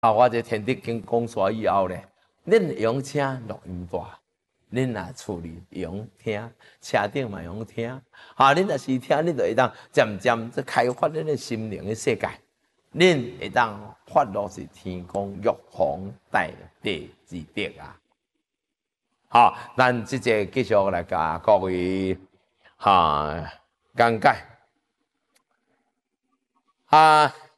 啊，我这天地经讲煞以后咧，恁用请录音带，恁若厝里用听，车顶嘛用听，啊，恁若是听，恁就会当渐渐在开发恁的心灵的世界，恁会当发落是天公玉皇大帝之德啊！好，咱即个继续来甲各位讲解啊。